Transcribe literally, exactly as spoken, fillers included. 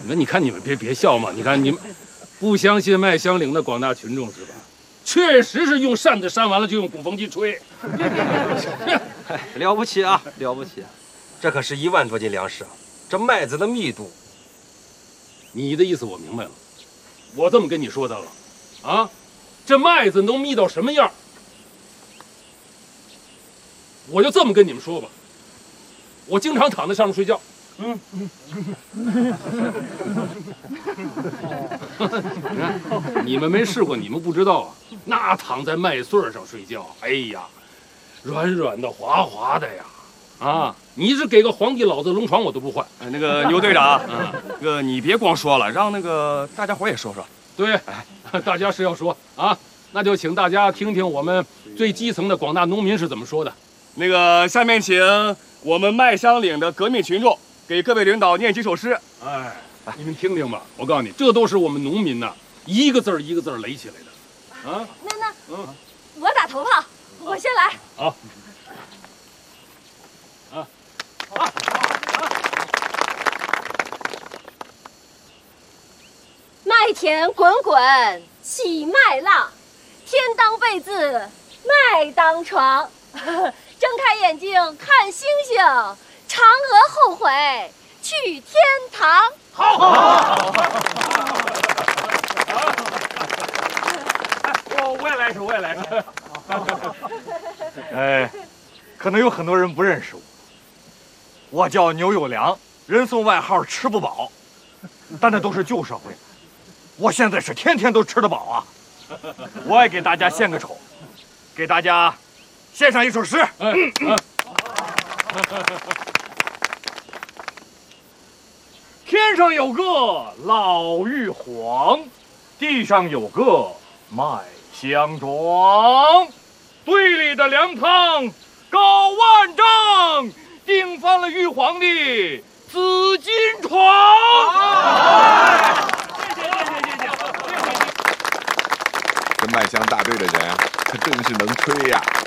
那你看你们别别笑嘛，你看你们不相信麦香岭的广大群众是吧？确实是用扇子扇完了就用鼓风机吹。 了不起啊，了不起！这可是一万多斤粮食啊，这麦子的密度。 你的意思我明白了，我这么跟你说的了，啊，这麦子能密到什么样？我就这么跟你们说吧，我经常躺在上面睡觉。嗯，你看，你们没试过，你们不知道啊。那躺在麦穗上睡觉，哎呀，软软的、滑滑的呀，啊！你是给个皇帝老子龙床我都不换。 哎，那个牛队长，嗯，那个你别光说了，让那个大家伙也说说。 对，哎，大家是要说啊，那就请大家听听我们最基层的广大农民是怎么说的。 那个，下面请我们麦香岭的革命群众给各位领导念几首诗。 哎，你们听听吧，我告诉你，这都是我们农民呐，一个字儿一个字儿垒起来的。啊， 那那，嗯，我打头炮，我先来。 好。啊，好啊。 麦田滚滚起麦浪，天当被子麦当床。睁开眼睛看星星，嫦娥后悔去天堂。 好，好，好，我我也来一首，我也来一首。 哎，可能有很多人不认识我，我叫牛有良，人送外号吃不饱，但那都是旧社会。我现在是天天都吃得饱啊！我也给大家献个丑，给大家献上一首诗。嗯嗯、天上有个老玉皇，地上有个麦香庄，堆里的粮仓高万丈，顶翻了玉皇的紫金床。 这麦香大队的人可真是能吹呀！